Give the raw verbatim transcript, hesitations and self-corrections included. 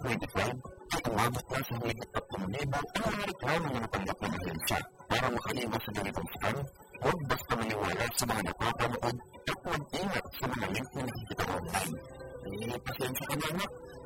twenty-five ay umabot na sa higit tatlong libo ang mga reklamo na natanggap ng ahensya. Para makaliwas sa ganitong scam, huwag basta maniwala sa mga napapanood at mag-ingat sa mga link na nakikita online. Eh, pasensya ka na, anak.